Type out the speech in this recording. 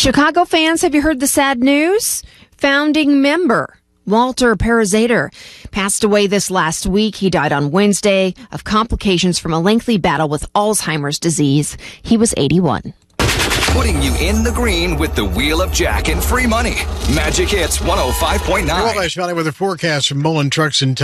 Chicago fans, have you heard the sad news? Founding member Walter Parazater passed away this last week. He died on Wednesday of complications from a lengthy battle with Alzheimer's disease. He was 81. Putting you in the green with the Wheel of Jack and free money. Magic Hits 105.9. Well, I with a forecast from Mullen Trucks and